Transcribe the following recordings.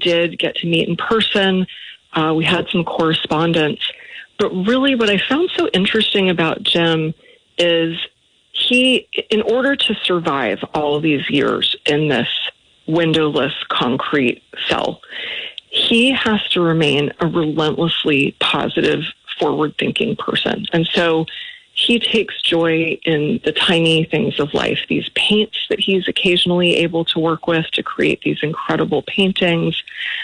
did get to meet in person. We had some correspondence. But really what I found so interesting about Jim is he, in order to survive all of these years in this windowless concrete cell, he has to remain a relentlessly positive, forward-thinking person. And so he takes joy in the tiny things of life, these paints that he's occasionally able to work with to create these incredible paintings,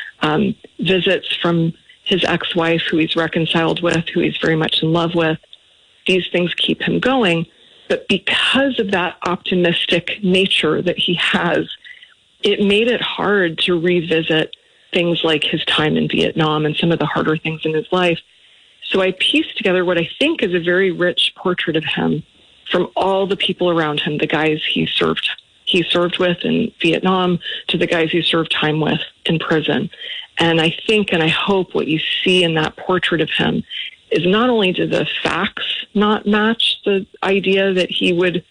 visits from his ex-wife who he's reconciled with, who he's very much in love with. These things keep him going. But because of that optimistic nature that he has, it made it hard to revisit things like his time in Vietnam and some of the harder things in his life. So I pieced together what I think is a very rich portrait of him from all the people around him, the guys he served with in Vietnam to the guys he served time with in prison. And I think and I hope what you see in that portrait of him is not only do the facts not match the idea that he would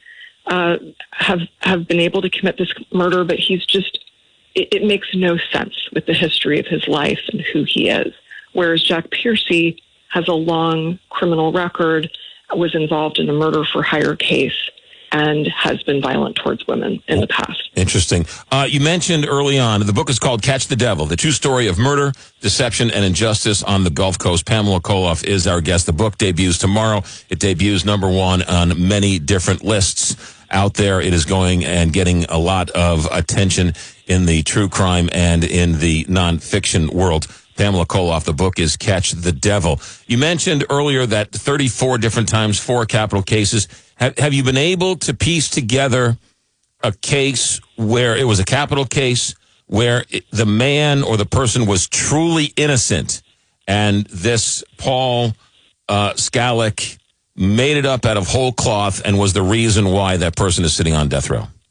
have been able to commit this murder, but he's just, it makes no sense with the history of his life and who he is. Whereas Jack Piercy has a long criminal record, was involved in a murder for hire case, and has been violent towards women in the past. Interesting. You mentioned early on, the book is called Catch the Devil, the true story of murder, deception, and injustice on the Gulf Coast. Pamela Koloff is our guest. The book debuts tomorrow. It debuts #1 on many different lists out there. It is going and getting a lot of attention in the true crime and in the nonfiction world. Pamela Koloff, the book is Catch the Devil. You mentioned earlier that 34 different times, 4 capital cases. Have you been able to piece together a case where it was a capital case, where the man or the person was truly innocent, and this Paul Skalnick made it up out of whole cloth and was the reason why that person is sitting on death row?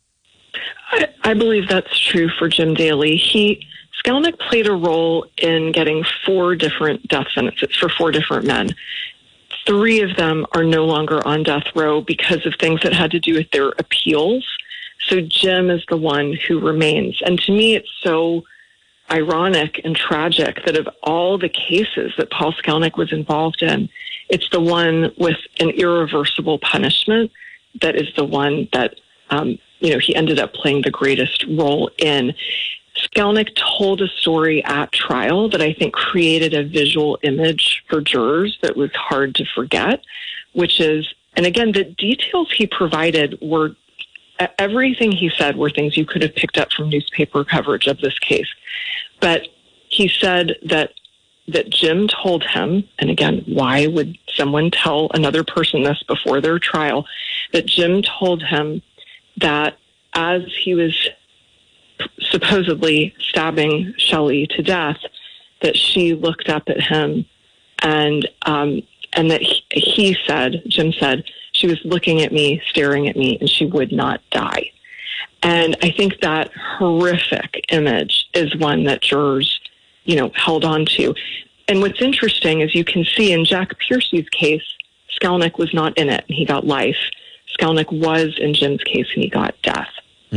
I believe that's true for Jim Daly. Skalnick played a role in getting 4 different death sentences for 4 different men. 3 of them are no longer on death row because of things that had to do with their appeals. So Jim is the one who remains. And to me, it's so ironic and tragic that of all the cases that Paul Skalnick was involved in, it's the one with an irreversible punishment that is the one that, he ended up playing the greatest role in. Skalnick told a story at trial that I think created a visual image for jurors that was hard to forget, which is, and again, the details he provided were, everything he said were things you could have picked up from newspaper coverage of this case. But he said that Jim told him, and again, why would someone tell another person this before their trial, that Jim told him that as he was supposedly stabbing Shelley to death, that she looked up at him and that Jim said, she was looking at me, staring at me, and she would not die. And I think that horrific image is one that jurors, held on to. And what's interesting is you can see in Jack Piercy's case, Skalnick was not in it, and he got life. Skalnick was in Jim's case, and he got death.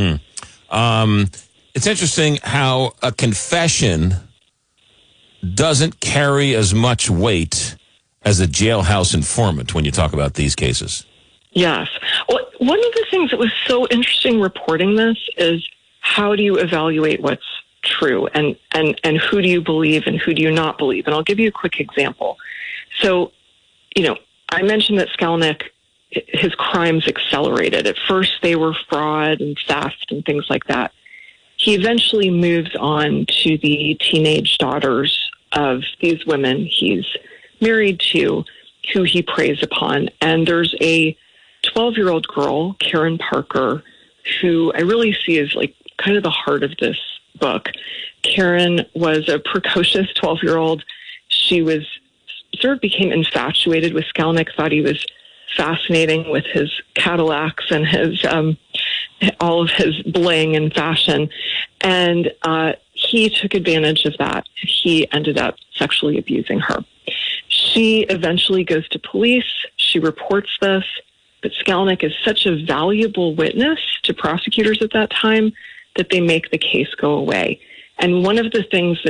It's interesting how a confession doesn't carry as much weight as a jailhouse informant when you talk about these cases. Yes. Well, one of the things that was so interesting reporting this is how do you evaluate what's true and who do you believe and who do you not believe? And I'll give you a quick example. So, I mentioned that Skalnick, his crimes accelerated. At first, they were fraud and theft and things like that. He eventually moves on to the teenage daughters of these women he's married to, who he preys upon. And there's a 12-year-old girl, Karen Parker, who I really see as like kind of the heart of this book. Karen was a precocious 12-year-old. She was became infatuated with Skalnick, thought he was fascinating with his Cadillacs and his all of his bling and fashion. And he took advantage of that. He ended up sexually abusing her. She eventually goes to police. She reports this. But Skalnick is such a valuable witness to prosecutors at that time that they make the case go away. And one of the things that